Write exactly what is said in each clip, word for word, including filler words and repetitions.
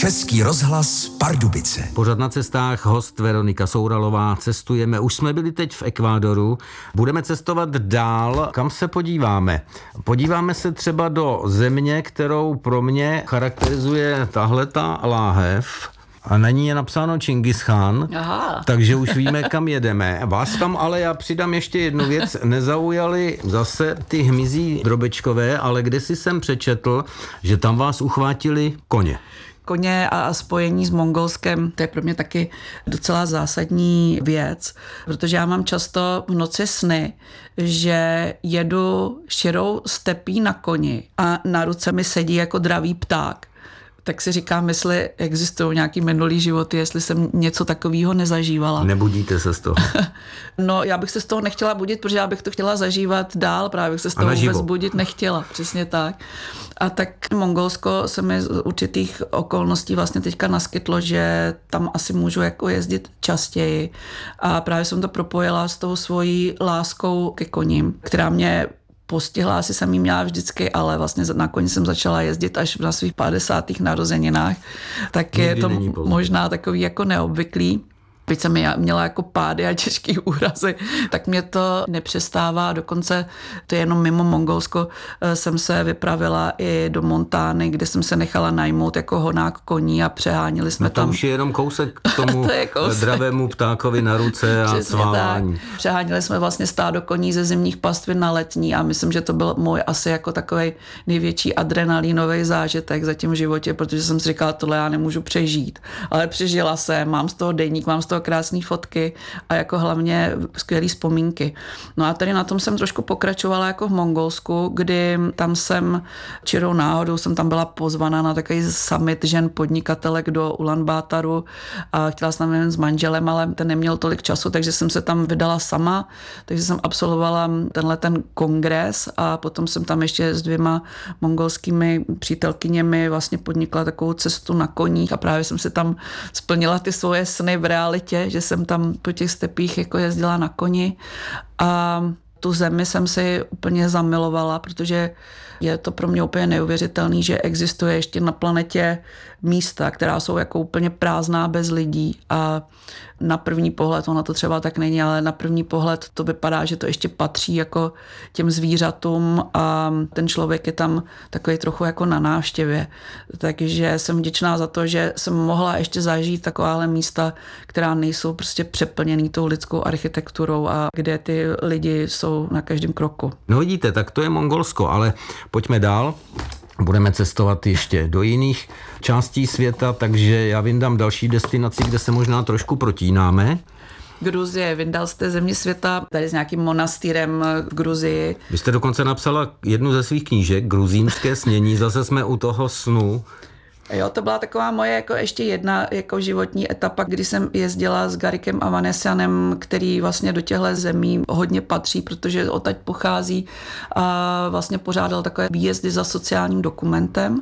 Český rozhlas Pardubice. Pořad na cestách, host Veronika Souralová. Cestujeme, už jsme byli teď v Ekvádoru, budeme cestovat dál. Kam se podíváme? Podíváme se třeba do země, kterou pro mě charakterizuje tahleta láhev. A na ní je napsáno Čingis Chán, Aha. takže už víme, kam jedeme. Vás tam ale já přidám ještě jednu věc. Nezaujaly zase ty hmyzí drobečkové, ale kdysi jsem přečetl, že tam vás uchvátili koně. Koně a spojení s Mongolskem, to je pro mě taky docela zásadní věc, protože já mám často v noci sny, že jedu širou stepí na koni a na ruce mi sedí jako dravý pták. Tak si říkám, jestli existují nějaký minulý životy, jestli jsem něco takového nezažívala. Nebudíte se z toho? No, já bych se z toho nechtěla budit, protože já bych to chtěla zažívat dál, právě bych se z toho vůbec budit nechtěla, přesně tak. A tak Mongolsko se mi z určitých okolností vlastně teďka naskytlo, že tam asi můžu jako jezdit častěji. A právě jsem to propojila s tou svojí láskou ke koním, která mě postihla, asi jsem jí měla vždycky, ale vlastně na koni jsem začala jezdit až na svých padesátých narozeninách, tak je to možná takový jako neobvyklý. Byť jsem měla jako pády a těžký úrazy, tak mě to nepřestává. Dokonce to je jenom mimo Mongolsko jsem se vypravila i do Montány, kde jsem se nechala najmout jako honák koní a přeháněli jsme no tam. To už je jenom kousek k tomu to dravému ptákovi na ruce a svávání. Přeháněli jsme vlastně stádo koní ze zimních pastvin na letní a myslím, že to byl můj asi jako takový největší adrenalinový zážitek za tím v životě, protože jsem si říkala, tohle já nemůžu přežít. Ale přežila jsem, mám z toho deník, mám z toho krásné fotky a jako hlavně skvělé vzpomínky. No a tady na tom jsem trošku pokračovala jako v Mongolsku, kdy tam jsem čirou náhodou jsem tam byla pozvaná na takový summit žen podnikatelek do Ulaanbaataru a chtěla jsem tam jen s manželem, ale ten neměl tolik času, takže jsem se tam vydala sama, takže jsem absolvovala tenhle ten kongres a potom jsem tam ještě s dvěma mongolskými přítelkyněmi vlastně podnikla takovou cestu na koních a právě jsem si tam splnila ty svoje sny v realitě, že jsem tam po těch stepích jako jezdila na koni a tu zemi jsem si úplně zamilovala, protože je to pro mě úplně neuvěřitelný, že existuje ještě na planetě místa, která jsou jako úplně prázdná bez lidí a na první pohled, ona to třeba tak není, ale na první pohled to vypadá, že to ještě patří jako těm zvířatům a ten člověk je tam takový trochu jako na návštěvě. Takže jsem vděčná za to, že jsem mohla ještě zažít takováhle místa, která nejsou prostě přeplněný tou lidskou architekturou a kde ty lidi jsou na každém kroku. No vidíte, tak to je Mongolsko, ale pojďme dál. Budeme cestovat ještě do jiných částí světa, takže já vyndám další destinaci, kde se možná trošku protínáme. Gruzie, vyndal jste země světa tady s nějakým monastýrem v Gruzii. Vy jste dokonce napsala jednu ze svých knížek, Gruzínské snění, zase jsme u toho snu. Jo, to byla taková moje jako ještě jedna jako životní etapa, kdy jsem jezdila s Garikem Avanesianem, který vlastně do těchto zemí hodně patří, protože odtaď pochází a vlastně pořádal takové výjezdy za sociálním dokumentem.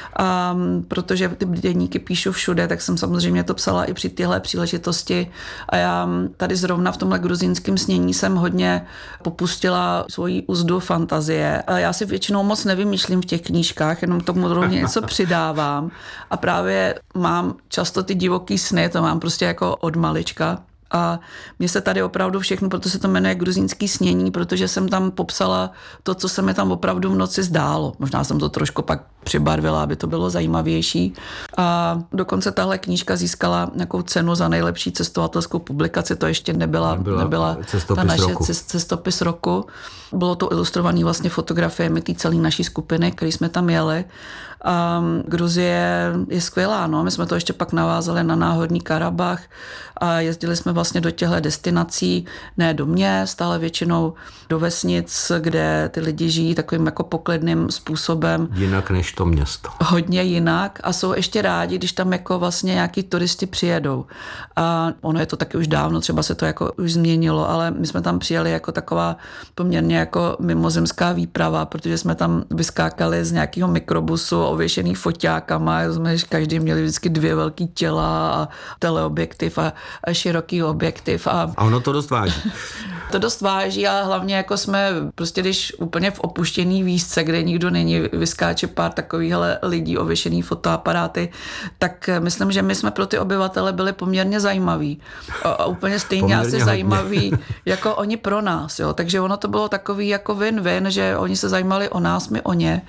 A protože ty deníky píšu všude, tak jsem samozřejmě to psala i při téhle příležitosti a já tady zrovna v tomhle gruzínském snění jsem hodně popustila svoji úzdu fantazie. A já si většinou moc nevymýšlím v těch knížkách, jenom tomu rovně něco přidávám. A právě mám často ty divoký sny, to mám prostě jako od malička. A mně se tady opravdu všechno, proto se to jmenuje Gruzínský snění, protože jsem tam popsala to, co se mi tam opravdu v noci zdálo. Možná jsem to trošku pak přibarvila, aby to bylo zajímavější. A dokonce tahle knížka získala nějakou cenu za nejlepší cestovatelskou publikaci, to ještě nebyla, nebyla, nebyla ta naše roku. cestopis roku. Bylo to ilustrované vlastně fotografiemi té celé naší skupiny, který jsme tam jeli. A Gruzie je skvělá, no. My jsme to ještě pak navázali na Náhorní Karabach a jezdili jsme vlastně do těchto destinací, ne do měst, ale většinou do vesnic, kde ty lidi žijí takovým jako poklidným způsobem. Jinak než to město. Hodně jinak a jsou ještě rádi, když tam jako vlastně nějaký turisti přijedou. A ono je to taky už dávno, třeba se to jako už změnilo, ale my jsme tam přijeli jako taková poměrně jako mimozemská výprava, protože jsme tam vyskákali z nějakého mikrobusu ověšený foťákama, jsme každý měli vždycky dvě velký těla a teleobjektiv a, a široký objektiv. A, a ono to dost váží. To dost váží a hlavně jako jsme prostě, když úplně v opuštěný výšce, kde nikdo není, vyskáče pár takovýchhle lidí, ověšený fotoaparáty, tak myslím, že my jsme pro ty obyvatele byli poměrně zajímaví. A, a úplně stejně poměrně asi hodně. zajímaví jako oni pro nás. Jo. Takže ono to bylo takový jako win-win, že oni se zajímali o nás, my o ně.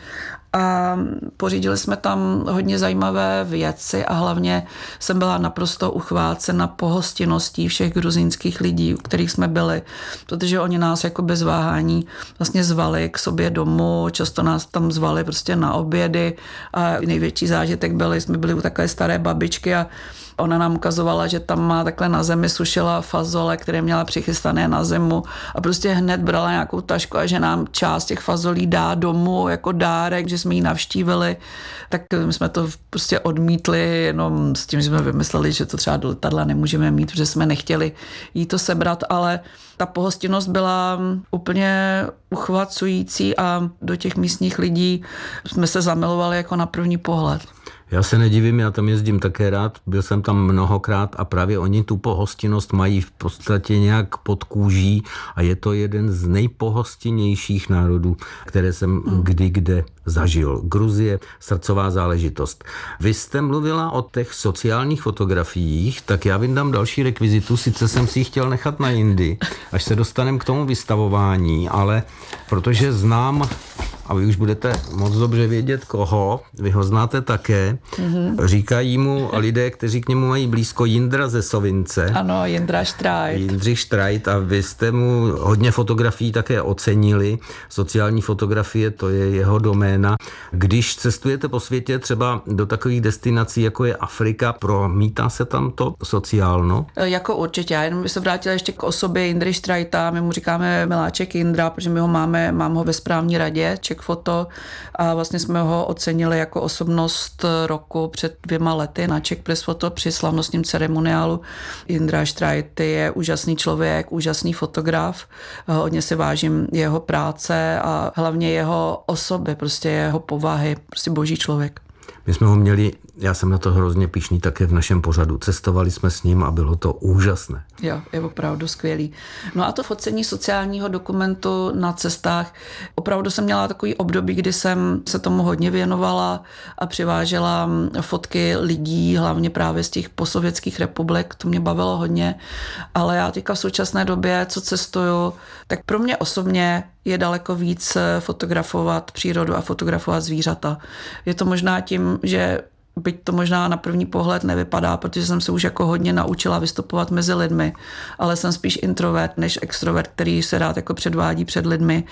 A pořídili jsme tam hodně zajímavé věci a hlavně jsem byla naprosto uchvácena pohostinností všech gruzínských lidí, u kterých jsme byli, protože oni nás jako bez váhání vlastně zvali k sobě domů, často nás tam zvali prostě na obědy a největší zážitek byli, jsme byli u takové staré babičky a ona nám ukazovala, že tam má takhle na zemi sušila fazole, které měla přichystané na zimu a prostě hned brala nějakou tašku a že nám část těch fazolí dá domů jako dárek, že jsme ji navštívili, tak my jsme to prostě odmítli jenom s tím, že jsme vymysleli, že to třeba do letadla nemůžeme mít, protože jsme nechtěli jí to sebrat, ale ta pohostinnost byla úplně uchvacující a do těch místních lidí jsme se zamilovali jako na první pohled. Já se nedivím, já tam jezdím také rád, byl jsem tam mnohokrát a právě oni tu pohostinnost mají v podstatě nějak pod kůží a je to jeden z nejpohostinnějších národů, které jsem kdy kde zažil. Gruzie, srdcová záležitost. Vy jste mluvila o těch sociálních fotografiích, tak já vyndám další rekvizitu, sice jsem si ji chtěl nechat na jindy, až se dostaneme k tomu vystavování, ale protože znám, a vy už budete moc dobře vědět koho, vy ho znáte také, mm-hmm. říkají mu lidé, kteří k němu mají blízko, Jindra ze Sovince. Ano, Jindra Štrajt. Jindřich Štrajt a vy jste mu hodně fotografií také ocenili. Sociální fotografie, to je jeho doména. Když cestujete po světě třeba do takových destinací, jako je Afrika, promítá se tam to sociálno? Jako určitě. Já jenom bych se vrátila ještě k osobě Jindry Štrajta. My mu říkáme Miláček Jindra, protože my ho máme, mám ho ve správní radě Czech Photo a vlastně jsme ho ocenili jako osobnost roku před dvěma lety na Czech Press Photo při slavnostním ceremoniálu. Jindra Štrajt je úžasný člověk, úžasný fotograf. Hodně si vážím jeho práce a hlavně jeho osoby, prostě jeho povahy, prostě boží člověk. My jsme ho měli, já jsem na to hrozně pyšný také v našem pořadu. Cestovali jsme s ním a bylo to úžasné. Jo, je opravdu skvělý. No a to focení sociálního dokumentu na cestách. Opravdu jsem měla takový období, kdy jsem se tomu hodně věnovala a přivážela fotky lidí, hlavně právě z těch postsovětských republik. To mě bavilo hodně. Ale já teďka v současné době, co cestuju, tak pro mě osobně je daleko víc fotografovat přírodu a fotografovat zvířata. Je to možná tím, že byť to možná na první pohled nevypadá, protože jsem se už jako hodně naučila vystupovat mezi lidmi, ale jsem spíš introvert než extrovert, který se rád jako předvádí před lidmi.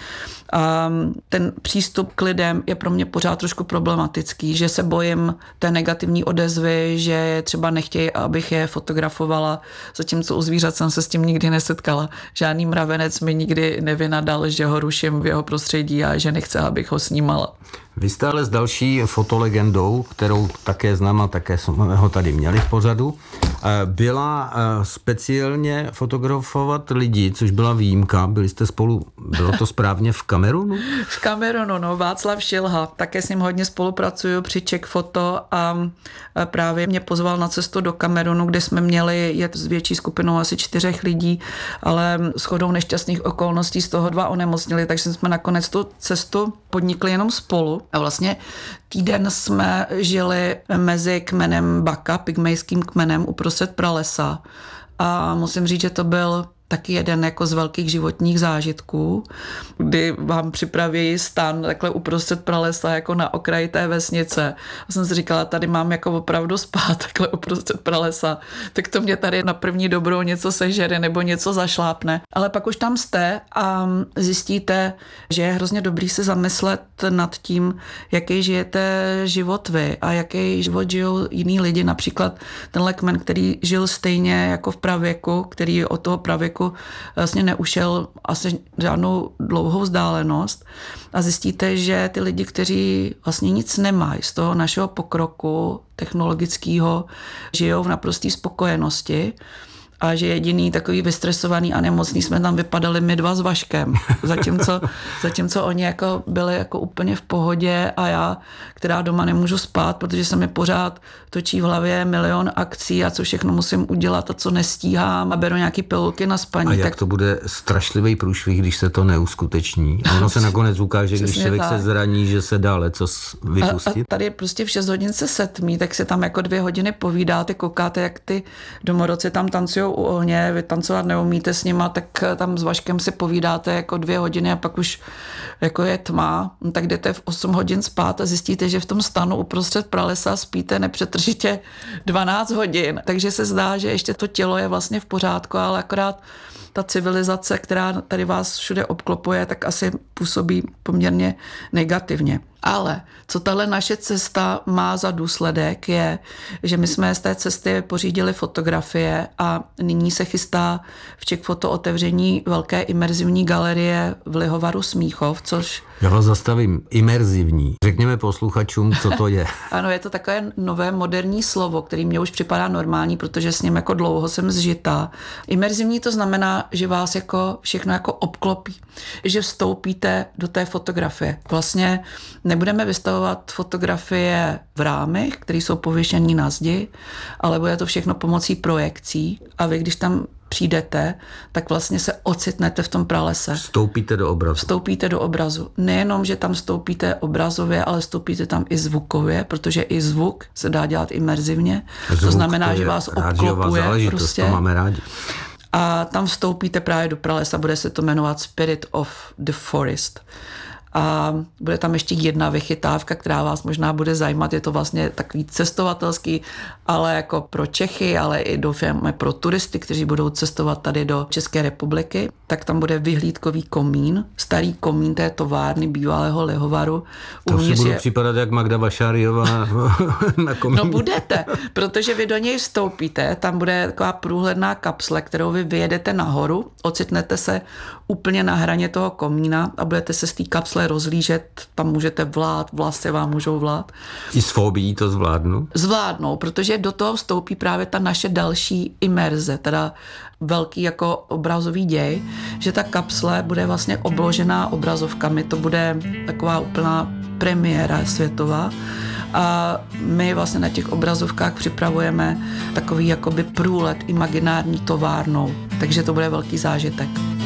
A ten přístup k lidem je pro mě pořád trošku problematický, že se bojím té negativní odezvy, že třeba nechtějí, abych je fotografovala, zatímco u zvířat jsem se s tím nikdy nesetkala. Žádný mravenec mi nikdy nevynadal, že ho ruším v jeho prostředí a že nechce, abych ho snímala. Vy jste ale s další fotolegendou, kterou také znám a také jsme ho tady měli v pořadu, byla speciálně fotografovat lidi, což byla výjimka. Byli jste spolu, bylo to správně v Kamerunu? V Kamerunu, no, Václav Šilha. Také s ním hodně spolupracuju při Czech Photo a právě mě pozval na cestu do Kamerunu, kde jsme měli jet s větší skupinou asi čtyřech lidí, ale shodou nešťastných okolností z toho dva onemocnili, takže jsme nakonec tu cestu podnikli jenom spolu. A vlastně týden jsme žili mezi kmenem Baka, pygmejským kmenem uprostřed pralesa. A musím říct, že to byl taky jeden jako z velkých životních zážitků, kdy vám připraví stan takhle uprostřed pralesa jako na okraji té vesnice. A jsem si říkala, tady mám jako opravdu spát takhle uprostřed pralesa, tak to mě tady na první dobrou něco sežere nebo něco zašlápne. Ale pak už tam jste a zjistíte, že je hrozně dobrý se zamyslet nad tím, jaký žijete život vy a jaký život žijou jiný lidi. Například tenhle kmen, který žil stejně jako v pravěku, který od toho pravěku vlastně neušel asi žádnou dlouhou vzdálenost a zjistíte, že ty lidi, kteří vlastně nic nemají z toho našeho pokroku technologického, žijou v naprosté spokojenosti a že jediný takový vystresovaný a nemocný jsme tam vypadali my dva s Vaškem. Zatímco, zatímco oni jako byli jako úplně v pohodě a já, která doma nemůžu spát, protože se mi pořád točí v hlavě milion akcí a co všechno musím udělat a co nestíhám a beru nějaký pilulky na spaní. A jak tak to bude strašlivý průšvih, když se to neuskuteční? A ono se nakonec ukáže, když člověk se zraní, že se dá lecos vypustit. A, a tady prostě v šest hodin se setmí, tak se tam jako dvě hodiny povídáte, koukáte, jak ty domorodci tam tancujou u ohně, vy tancovat neumíte s nima, tak tam s Vaškem si povídáte jako dvě hodiny a pak už jako je tma, tak jdete v osm hodin spát a zjistíte, že v tom stanu uprostřed pralesa spíte nepřetržitě dvanáct hodin. Takže se zdá, že ještě to tělo je vlastně v pořádku, ale akorát ta civilizace, která tady vás všude obklopuje, tak asi působí poměrně negativně. Ale co tahle naše cesta má za důsledek je, že my jsme z té cesty pořídili fotografie a nyní se chystá v Czech Photo otevření velké imerzivní galerie v Lihovaru Smíchov, což... Já vás zastavím. Imerzivní. Řekněme posluchačům, co to je. Ano, je to takové nové moderní slovo, který mě už připadá normální, protože s ním jako dlouho jsem zžitá. Imerzivní to znamená, že vás jako všechno jako obklopí. Že vstoupíte do té fotografie. Vlastně nebudeme vystavovat fotografie v rámech, které jsou pověšené na zdi, ale bude to všechno pomocí projekcí a vy, když tam přijdete, tak vlastně se ocitnete v tom pralese. Vstoupíte do obrazu. Vstoupíte do obrazu. Nejenom, že tam vstoupíte obrazově, ale vstoupíte tam i zvukově, protože i zvuk se dá dělat imerzivně. Zvuk, to znamená, to že vás obklopuje. Prostě. To máme rádi. A tam vstoupíte právě do pralesa, bude se to jmenovat Spirit of the Forest. A bude tam ještě jedna vychytávka, která vás možná bude zajímat. Je to vlastně takový cestovatelský, ale jako pro Čechy, ale i doufáme pro turisty, kteří budou cestovat tady do České republiky. Tak tam bude vyhlídkový komín, starý komín té továrny bývalého Lihovaru. To si budu je... připadat jak Magda Vašáriová na komín. No budete, protože vy do něj vstoupíte, tam bude taková průhledná kapsle, kterou vy vyjedete nahoru, ocitnete se úplně na hraně toho komína a budete se z té kapsle rozlížet, tam můžete vlát, vlasy vám můžou vlát. I s fobií to zvládnu? Zvládnou, protože do toho vstoupí právě ta naše další imerze, teda velký jako obrazový děj, že ta kapsle bude vlastně obložená obrazovkami, to bude taková úplná premiéra světová. A my vlastně na těch obrazovkách připravujeme takový jakoby průlet imaginární továrnou, takže to bude velký zážitek.